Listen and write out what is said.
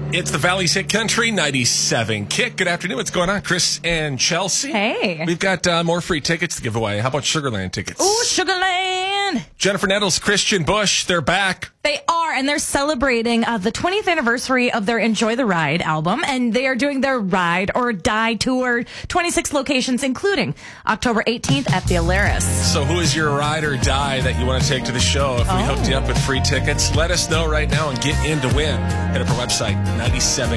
It's the Valley's Hit Country 97 Kick. Good afternoon. What's going on, Chris and Chelsea? Hey. We've got more free tickets to give away. How about Sugarland tickets? Ooh, Sugarland. Jennifer Nettles, Christian Bush, they're back. They are, and they're celebrating the 20th anniversary of their Enjoy the Ride album, and they are doing their Ride or Die tour, 26 locations, including October 18th at the Alaris. So who is your ride or die that you want to take to the show? If we hooked you up with free tickets, let us know right now and get in to win. Head up our website, 97